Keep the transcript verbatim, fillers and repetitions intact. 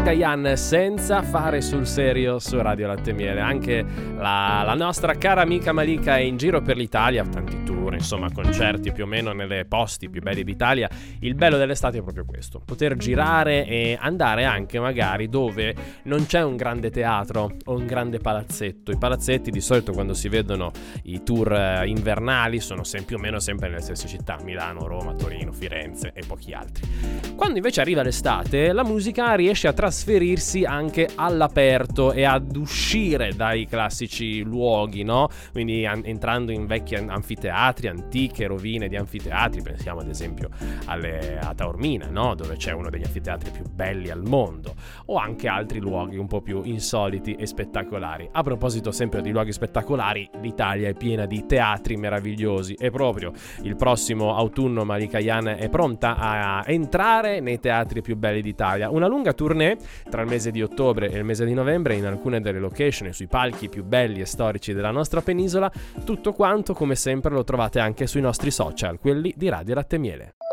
Malika Yan senza fare sul serio su Radio Latte e Miele. Anche la, la nostra cara amica Malika è in giro per l'Italia, tanti tour, insomma concerti più o meno nelle posti più belli d'Italia. Il bello dell'estate è proprio questo, poter girare e andare anche magari dove non c'è un grande teatro o un grande palazzetto. I palazzetti di solito quando si vedono i tour invernali sono sempre, più o meno sempre nelle stesse città, Milano, Roma, Torino, Firenze e pochi altri. Quando invece arriva l'estate, la musica riesce a trasferirsi anche all'aperto e ad uscire dai classici luoghi, no? Quindi an- entrando in vecchi an- anfiteatri, antiche rovine di anfiteatri, pensiamo ad esempio alle, a Taormina, no? Dove c'è uno degli anfiteatri più belli al mondo, o anche altri luoghi un po' più insoliti e spettacolari. A proposito sempre di luoghi spettacolari, l'Italia è piena di teatri meravigliosi e proprio il prossimo autunno Malika Yan è pronta a entrare nei teatri più belli d'Italia. Una lunga tournée tra il mese di ottobre e il mese di novembre in alcune delle location, sui palchi più belli e storici della nostra penisola. Tutto quanto, come sempre, lo trovate anche sui nostri social, quelli di Radio Latte e Miele.